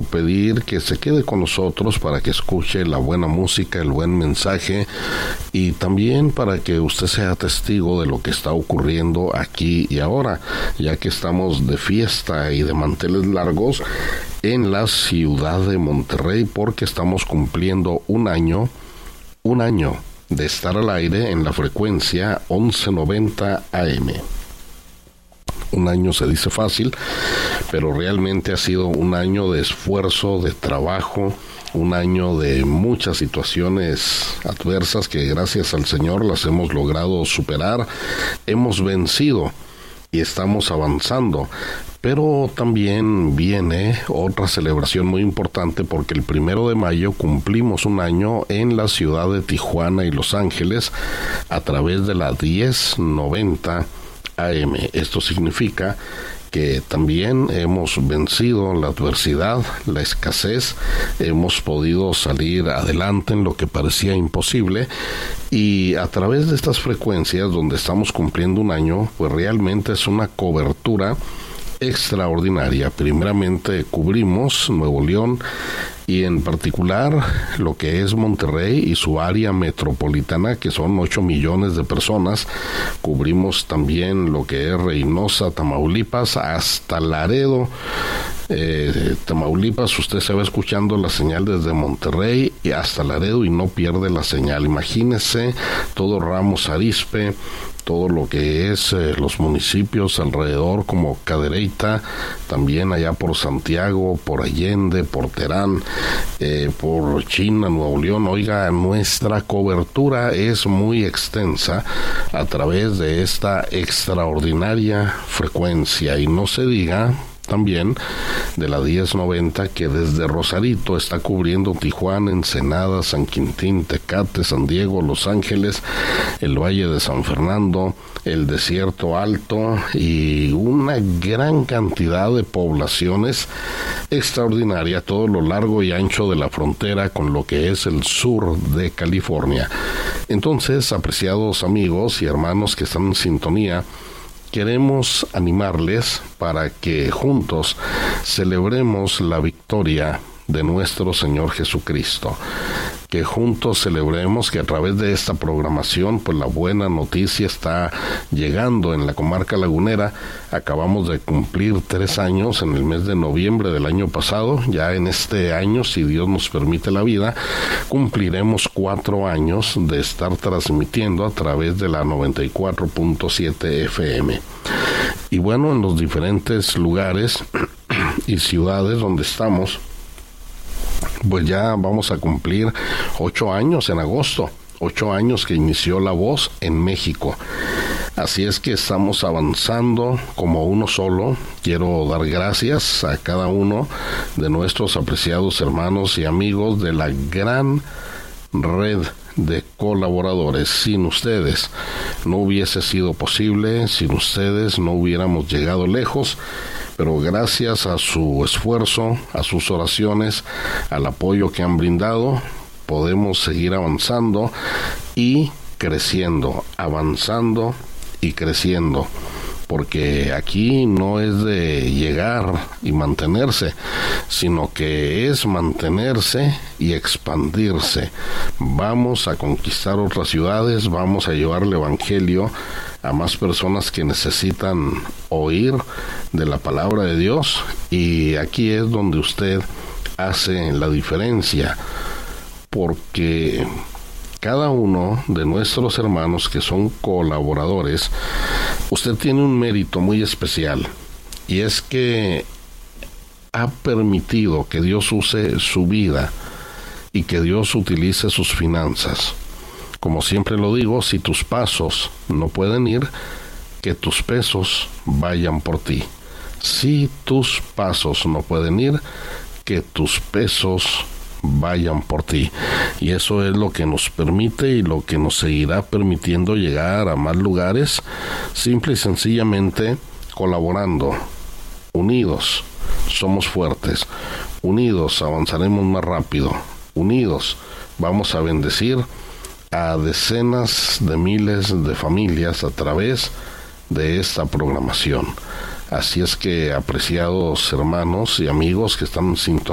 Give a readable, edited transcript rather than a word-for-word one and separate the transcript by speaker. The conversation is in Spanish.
Speaker 1: pedir que se quede con nosotros para que escuche la buena música, el buen mensaje y también para que usted sea testigo de lo que está ocurriendo aquí y ahora, ya que estamos de fiesta y de manteles largos en la ciudad de Monterrey, porque estamos cumpliendo un año de estar al aire en la frecuencia 1190 AM. Un año se dice fácil, pero realmente ha sido un año de esfuerzo, de trabajo, un año de muchas situaciones adversas que gracias al Señor las hemos logrado superar, hemos vencido y estamos avanzando. Pero también viene otra celebración muy importante, porque el 1 de mayo cumplimos un año en la ciudad de Tijuana y Los Ángeles a través de la 1090 AM. Esto significa que también hemos vencido la adversidad, la escasez, hemos podido salir adelante en lo que parecía imposible, y a través de estas frecuencias donde estamos cumpliendo un año, pues realmente es una cobertura extraordinaria. Primeramente cubrimos Nuevo León y en particular lo que es Monterrey y su área metropolitana, que son 8 millones de personas. Cubrimos también lo que es Reynosa, Tamaulipas, hasta Laredo, Tamaulipas. Usted se va escuchando la señal desde Monterrey y hasta Laredo y no pierde la señal. Imagínese todo Ramos Arizpe, todo lo que es los municipios alrededor, como Cadereyta, también allá por Santiago, por Allende, por Terán, por China, Nuevo León. Oiga, nuestra cobertura es muy extensa a través de esta extraordinaria frecuencia, y no se diga también de la 1090, que desde Rosarito está cubriendo Tijuana, Ensenada, San Quintín, Tecate, San Diego, Los Ángeles, el Valle de San Fernando, el Desierto Alto y una gran cantidad de poblaciones extraordinaria, todo lo largo y ancho de la frontera con lo que es el sur de California. Entonces, apreciados amigos y hermanos que están en sintonía, queremos animarles para que juntos celebremos la victoria de nuestro Señor Jesucristo, que juntos celebremos que a través de esta programación, pues la buena noticia está llegando en la comarca lagunera. Acabamos de cumplir 3 años en el mes de noviembre del año pasado. Ya en este año, si Dios nos permite la vida, cumpliremos 4 años de estar transmitiendo a través de la 94.7 FM. Y bueno, en los diferentes lugares y ciudades donde estamos, pues ya vamos a cumplir 8 años en agosto, 8 años que inició La Voz en México. Así es que estamos avanzando como uno solo. Quiero dar gracias a cada uno de nuestros apreciados hermanos y amigos de la gran red de colaboradores. Sin ustedes no hubiese sido posible, sin ustedes no hubiéramos llegado lejos, pero gracias a su esfuerzo, a sus oraciones, al apoyo que han brindado, podemos seguir avanzando y creciendo, avanzando y creciendo, porque aquí no es de llegar y mantenerse, sino que es mantenerse y expandirse. Vamos a conquistar otras ciudades, vamos a llevar el evangelio a más personas que necesitan oír de la palabra de Dios, y aquí es donde usted hace la diferencia, porque cada uno de nuestros hermanos que son colaboradores, usted tiene un mérito muy especial, y es que ha permitido que Dios use su vida y que Dios utilice sus finanzas. Como siempre lo digo, si tus pasos no pueden ir, que tus pesos vayan por ti. Si tus pasos no pueden ir, que tus pesos vayan por ti. Y eso es lo que nos permite y lo que nos seguirá permitiendo llegar a más lugares, simple y sencillamente colaborando. Unidos somos fuertes, unidos avanzaremos más rápido, unidos vamos a bendecir a decenas de miles de familias a través de esta programación. Así es que, apreciados hermanos y amigos que están en sintonía,